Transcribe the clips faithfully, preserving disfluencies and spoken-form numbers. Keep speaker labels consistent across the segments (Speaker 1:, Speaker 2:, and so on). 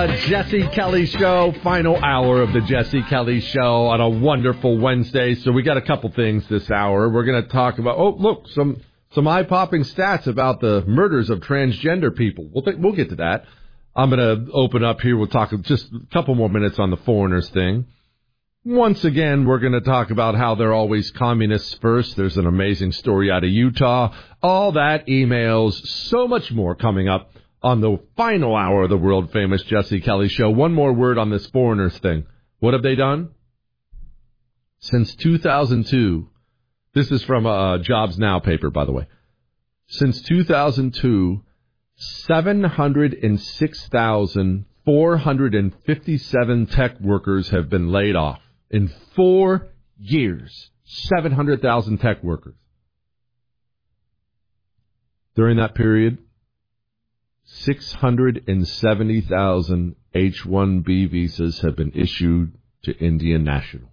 Speaker 1: the Jesse Kelly Show, final hour of the Jesse Kelly Show on a wonderful Wednesday. So we got a couple things this hour. We're going to talk about, oh, look, some some eye-popping stats about the murders of transgender people. We'll, th- we'll get to that. I'm going to open up here. We'll talk just a couple more minutes on the foreigners thing. Once again, we're going to talk about how they're always communists first. There's an amazing story out of Utah. All that, emails, so much more coming up on the final hour of the world-famous Jesse Kelly Show. One more word on this foreigners thing. What have they done? Since two thousand two, this is from a Jobs Now paper, by the way. Since two thousand two, seven hundred six thousand four hundred fifty-seven tech workers have been laid off. In four years, seven hundred thousand tech workers. During that period, six hundred seventy thousand H one B visas have been issued to Indian nationals.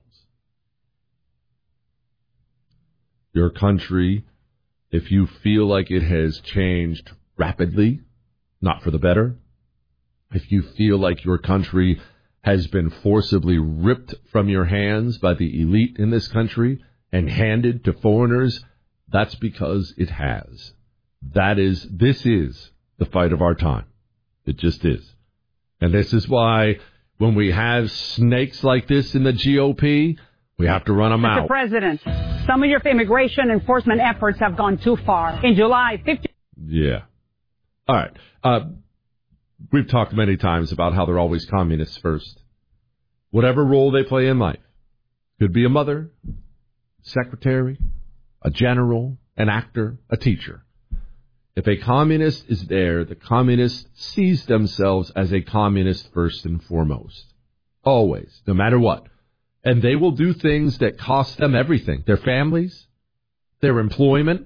Speaker 1: Your country, if you feel like it has changed rapidly, not for the better, if you feel like your country has been forcibly ripped from your hands by the elite in this country and handed to foreigners, that's because it has. That is, this is the fight of our time. It just is. And this is why when we have snakes like this in the G O P, we have to run them out.
Speaker 2: Mister President, some of your immigration enforcement efforts have gone too far. In July, fifty...
Speaker 1: Yeah. All right. Uh, we've talked many times about how they're always communists first. Whatever role they play in life. Could be a mother, secretary, a general, an actor, a teacher. If a communist is there, the communist sees themselves as a communist first and foremost. Always, no matter what. And they will do things that cost them everything. Their families, their employment,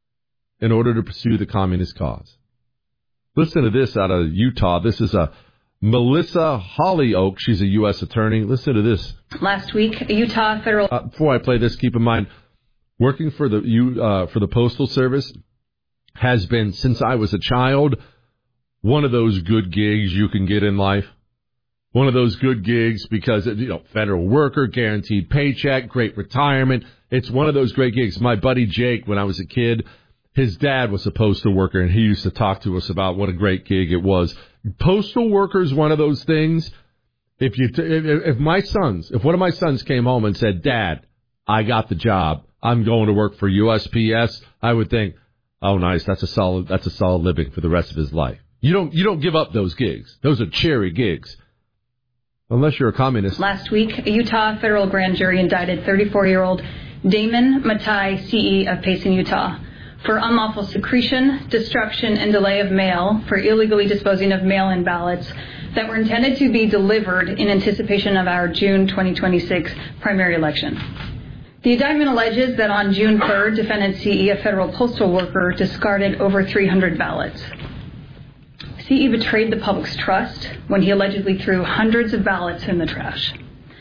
Speaker 1: in order to pursue the communist cause. Listen to this out of Utah. This is a Melissa Hollyoak. She's a U S attorney. Listen to this.
Speaker 3: Last week, a Utah federal...
Speaker 1: Uh, before I play this, keep in mind, working for the you uh, for the Postal Service has been, since I was a child, one of those good gigs you can get in life. One of those good gigs because, you know, federal worker, guaranteed paycheck, great retirement. It's one of those great gigs. My buddy Jake, when I was a kid, his dad was a postal worker, and he used to talk to us about what a great gig it was. Postal worker is one of those things. If you, t- if, if my sons, if one of my sons came home and said, "Dad, I got the job. I'm going to work for U S P S," I would think, "Oh, nice. That's a solid. That's a solid living for the rest of his life." You don't, you don't give up those gigs. Those are cherry gigs, unless you're a communist.
Speaker 3: Last week, a Utah federal grand jury indicted thirty-four-year-old Damon Matai, C E of Payson, Utah, for unlawful secretion, destruction, and delay of mail for illegally disposing of mail-in ballots that were intended to be delivered in anticipation of our June twenty twenty-six primary election. The indictment alleges that on June third, defendant C E, a federal postal worker, discarded over three hundred ballots. C E betrayed the public's trust when he allegedly threw hundreds of ballots in the trash.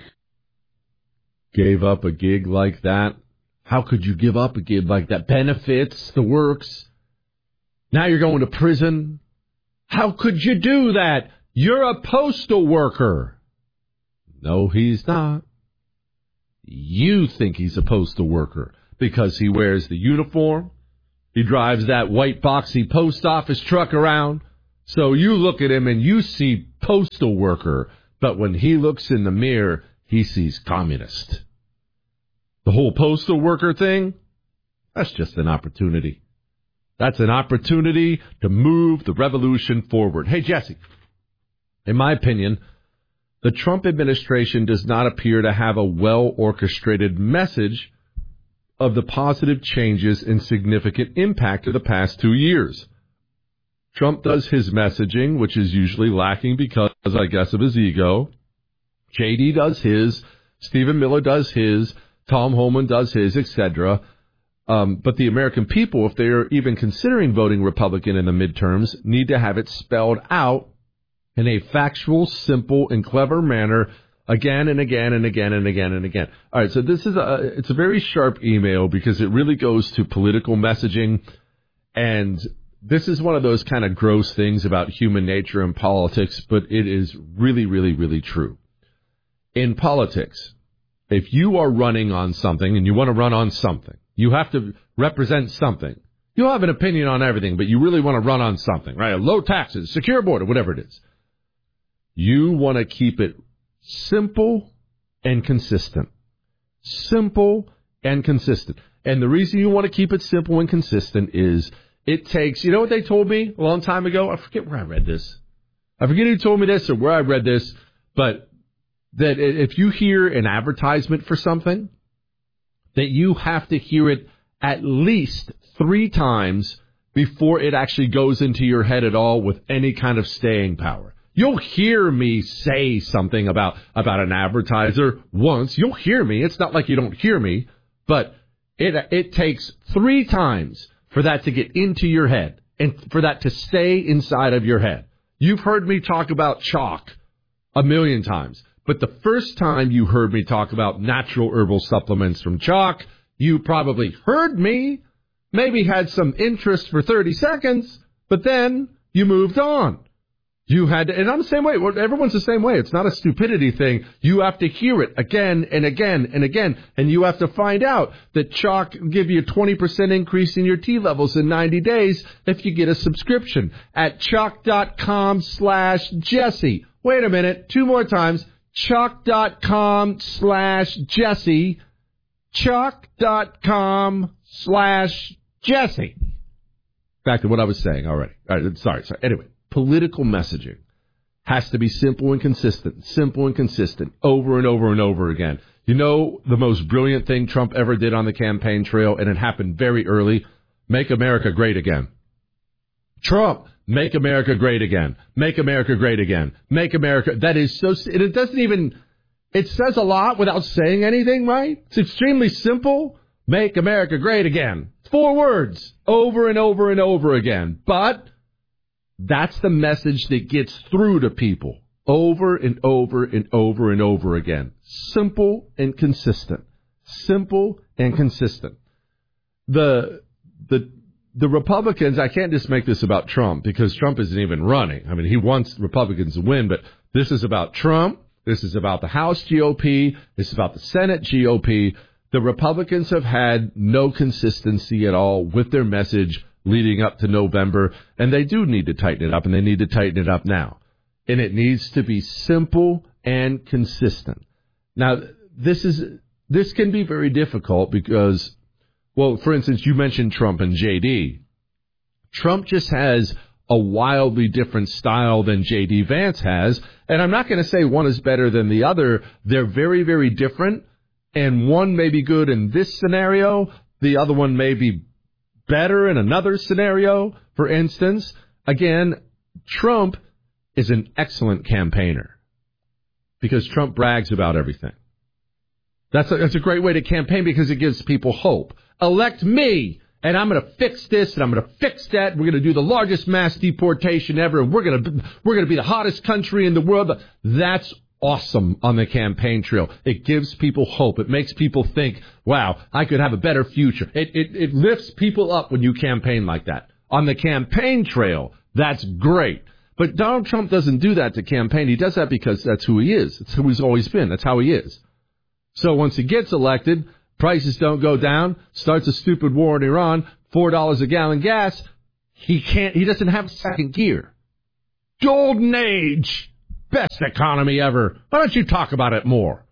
Speaker 1: Gave up a gig like that? How could you give up a gig like that? Benefits, the works. Now you're going to prison. How could you do that? You're a postal worker. No, he's not. You think he's a postal worker because he wears the uniform. He drives that white boxy post office truck around. So you look at him and you see postal worker. But when he looks in the mirror, he sees communist. The whole postal worker thing, that's just an opportunity. That's an opportunity to move the revolution forward. Hey, Jesse, in my opinion, the Trump administration does not appear to have a well-orchestrated message of the positive changes and significant impact of the past two years. Trump does his messaging, which is usually lacking because, I guess, of his ego. J D does his. Stephen Miller does his. Tom Homan does his, et cetera. Um, but the American people, if they are even considering voting Republican in the midterms, need to have it spelled out in a factual, simple, and clever manner again and again and again and again and again. All right, so this is a, it's a very sharp email because it really goes to political messaging and this is one of those kind of gross things about human nature and politics, but it is really, really, really true. In politics, if you are running on something and you want to run on something, you have to represent something. You'll have an opinion on everything, but you really want to run on something, right? Low taxes, secure border, whatever it is. You want to keep it simple and consistent. Simple and consistent. And the reason you want to keep it simple and consistent is it takes, you know what they told me a long time ago? I forget where I read this. I forget who told me this or where I read this, but that if you hear an advertisement for something, that you have to hear it at least three times before it actually goes into your head at all with any kind of staying power. You'll hear me say something about, about an advertiser once. You'll hear me. It's not like you don't hear me, but it it takes three times for that to get into your head and for that to stay inside of your head. You've heard me talk about chalk a million times, but the first time you heard me talk about natural herbal supplements from chalk, you probably heard me, maybe had some interest for thirty seconds, but then you moved on. You had to, and I'm the same way. Everyone's the same way. It's not a stupidity thing. You have to hear it again and again and again, and you have to find out that chalk will give you a twenty percent increase in your T levels in ninety days if you get a subscription at chalk.com slash Jesse. Wait a minute. Two more times. Chalk.com slash Jesse. Chalk.com slash Jesse. Back to what I was saying already. All right, sorry, sorry. Anyway. Political messaging has to be simple and consistent, simple and consistent, over and over and over again. You know the most brilliant thing Trump ever did on the campaign trail, and it happened very early? Make America great again. Trump, make America great again. Make America great again. Make America. That is so, it doesn't even, it says a lot without saying anything, right? It's extremely simple. Make America great again. Four words, over and over and over again. But that's the message that gets through to people over and over and over and over again. Simple and consistent. Simple and consistent. The the the Republicans, I can't just make this about Trump because Trump isn't even running. I mean, he wants Republicans to win, but this is about Trump. This is about the House G O P. This is about the Senate G O P. The Republicans have had no consistency at all with their message leading up to November, and they do need to tighten it up, and they need to tighten it up now. And it needs to be simple and consistent. Now, this is this can be very difficult because, well, for instance, you mentioned Trump and J D. Trump just has a wildly different style than J D Vance has, and I'm not going to say one is better than the other. They're very, very different, and one may be good in this scenario, the other one may be better in another scenario. For instance, again, Trump is an excellent campaigner because Trump brags about everything. That's a, that's a great way to campaign because it gives people hope. Elect me, and I'm going to fix this, and I'm going to fix that. We're going to do the largest mass deportation ever, and we're going to we're going to be the hottest country in the world. That's awesome on the campaign trail. It gives people hope. It makes people think, wow, I could have a better future. It, it, it lifts people up when you campaign like that. On the campaign trail, that's great. But Donald Trump doesn't do that to campaign. He does that because that's who he is. It's who he's always been. That's how he is. So once he gets elected, prices don't go down, starts a stupid war in Iran, four dollars a gallon gas, he can't, he doesn't have second gear. Golden age. Best economy ever. Why don't you talk about it more?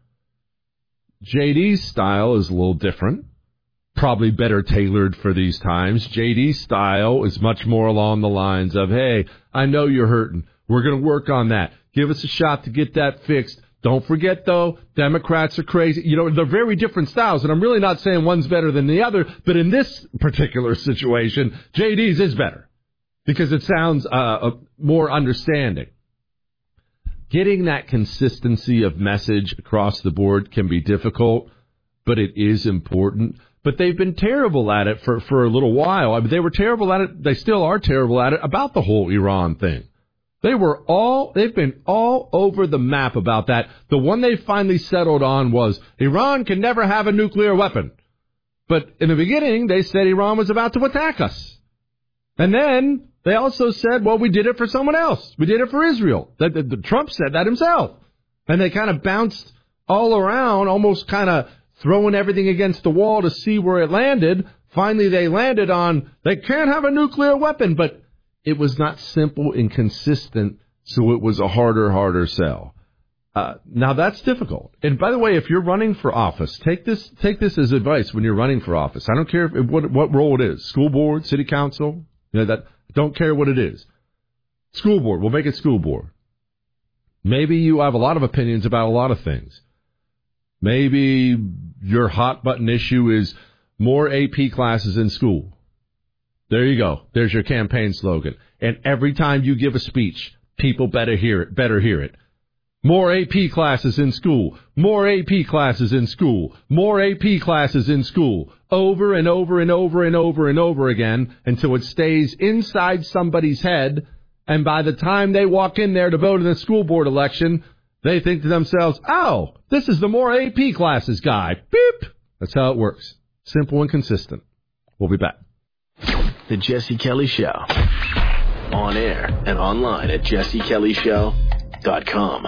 Speaker 1: J D's style is a little different. Probably better tailored for these times. J D's style is much more along the lines of, hey, I know you're hurting. We're going to work on that. Give us a shot to get that fixed. Don't forget, though, Democrats are crazy. You know, they're very different styles, and I'm really not saying one's better than the other, but in this particular situation, J D's is better because it sounds uh, more understanding. Getting that consistency of message across the board can be difficult, but it is important. But they've been terrible at it for, for a little while. I mean, they were terrible at it. They still are terrible at it about the whole Iran thing. They were all, they've been all over the map about that. The one they finally settled on was Iran can never have a nuclear weapon. But in the beginning, they said Iran was about to attack us. And then they also said, well, we did it for someone else. We did it for Israel. That, that, that Trump said that himself. And they kind of bounced all around, almost kind of throwing everything against the wall to see where it landed. Finally, they landed on they can't have a nuclear weapon, but it was not simple and consistent, so it was a harder, harder sell. Uh, now, that's difficult. And by the way, if you're running for office, take this take this as advice when you're running for office. I don't care if, what, what role it is, school board, city council, you know, that don't care what it is. School board, we'll make it school board. Maybe you have a lot of opinions about a lot of things. Maybe your hot button issue is more A P classes in school. There you go. There's your campaign slogan. And every time you give a speech, people better hear it, better hear it. More A P classes in school. More A P classes in school. More A P classes in school. Over and over and over and over and over again until it stays inside somebody's head. And by the time they walk in there to vote in the school board election, they think to themselves, oh, this is the more A P classes guy. Beep. That's how it works. Simple and consistent. We'll be back.
Speaker 4: The Jesse Kelly Show. On air and online at jesse kelly show dot com.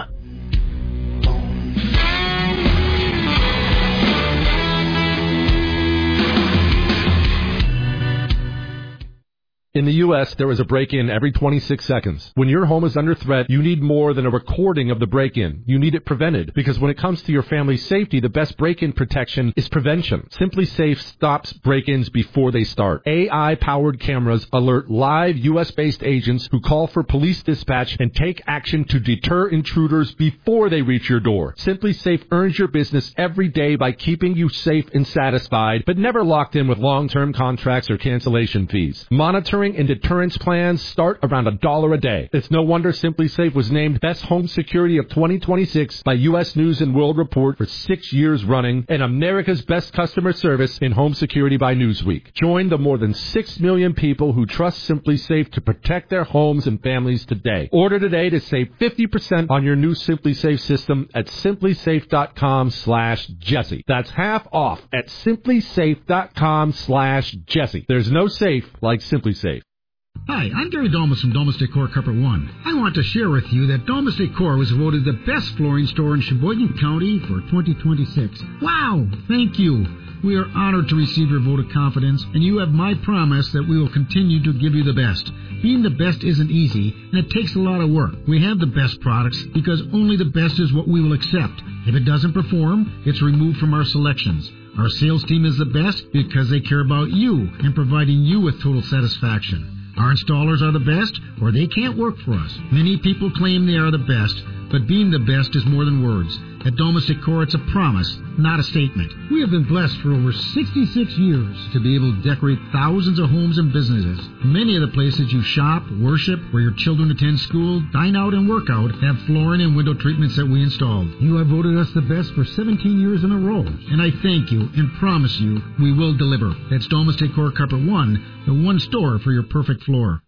Speaker 1: In the U S, there is a break-in every twenty-six seconds. When your home is under threat, you need more than a recording of the break-in. You need it prevented. Because when it comes to your family's safety, the best break-in protection is prevention. Simply Safe stops break-ins before they start. A I-powered cameras alert live U S-based agents who call for police dispatch and take action to deter intruders before they reach your door. Simply Safe earns your business every day by keeping you safe and satisfied, but never locked in with long-term contracts or cancellation fees. Monitoring and deterrence plans start around a dollar a day. It's no wonder Simply Safe was named Best Home Security of twenty twenty-six by U S News and World Report for six years running, and America's Best Customer Service in Home Security by Newsweek. Join the more than six million people who trust Simply Safe to protect their homes and families today. Order today to save fifty percent on your new Simply Safe system at simply safe dot com slash Jesse. That's half off at simply safe dot com slash Jesse. There's no safe like Simply Safe.
Speaker 5: Hi, I'm Gary Domas from Domas Decor Carpet One. I want to share with you that Domas Decor was voted the best flooring store in Sheboygan County for twenty twenty-six. Wow! Thank you. We are honored to receive your vote of confidence, and you have my promise that we will continue to give you the best. Being the best isn't easy, and it takes a lot of work. We have the best products because only the best is what we will accept. If it doesn't perform, it's removed from our selections. Our sales team is the best because they care about you and providing you with total satisfaction. Our installers are the best, or they can't work for us. Many people claim they are the best, but being the best is more than words. At Domas Decor, it's a promise, not a statement. We have been blessed for over sixty-six years to be able to decorate thousands of homes and businesses. Many of the places you shop, worship, where your children attend school, dine out, and work out have flooring and window treatments that we installed. You have voted us the best for seventeen years in a row, and I thank you and promise you we will deliver. That's Domas Decor Carpet One, the one store for your perfect floor.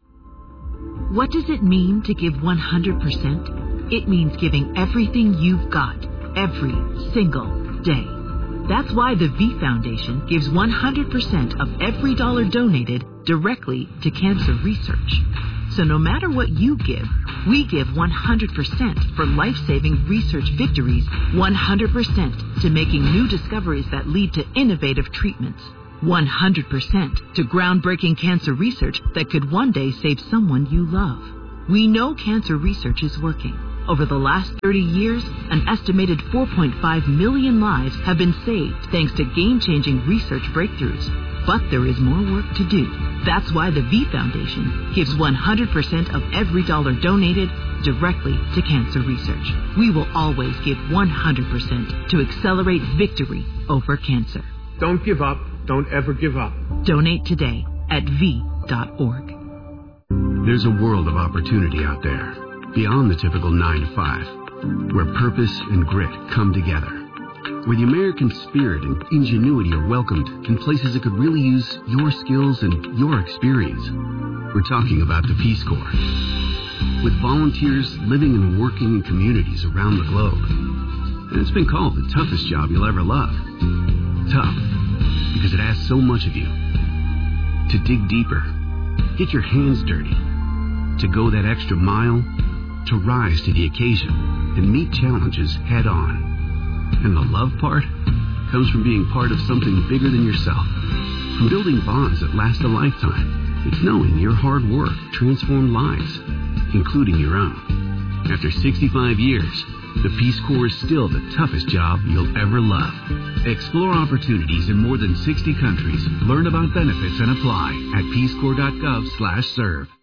Speaker 6: What does it mean to give one hundred percent? It means giving everything you've got, every single day. That's why the V Foundation gives one hundred percent of every dollar donated directly to cancer research. So no matter what you give, we give one hundred percent for life-saving research victories, one hundred percent to making new discoveries that lead to innovative treatments, one hundred percent to groundbreaking cancer research that could one day save someone you love. We know cancer research is working. Over the last thirty years, an estimated four point five million lives have been saved thanks to game-changing research breakthroughs. But there is more work to do. That's why the V Foundation gives one hundred percent of every dollar donated directly to cancer research. We will always give one hundred percent to accelerate victory over cancer.
Speaker 7: Don't give up. Don't ever give up.
Speaker 6: Donate today at V dot org.
Speaker 8: There's a world of opportunity out there, beyond the typical nine to five, where purpose and grit come together, where the American spirit and ingenuity are welcomed in places that could really use your skills and your experience. We're talking about the Peace Corps. With volunteers living and working in communities around the globe. And it's been called the toughest job you'll ever love. Tough, because it asks so much of you. To dig deeper, get your hands dirty, to go that extra mile, to rise to the occasion and meet challenges head on. And the love part comes from being part of something bigger than yourself. From building bonds that last a lifetime, it's knowing your hard work transformed lives, including your own. After sixty-five years, the Peace Corps is still the toughest job you'll ever love. Explore opportunities in more than sixty countries. Learn about benefits and apply at peacecorps.gov slash serve.